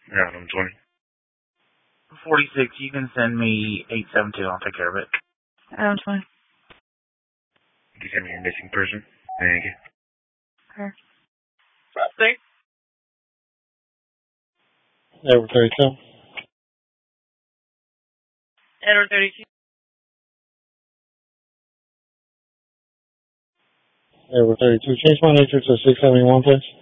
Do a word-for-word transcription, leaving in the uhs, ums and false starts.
Yeah, I'm twenty. forty-six, you can send me eight seven two. I'll take care of it. Adam twenty. You send me your missing person. Thank you. Okay. Thanks. Edward thirty-two. Edward thirty-two. Edward thirty-two. Change my nature to six seventy-one, please.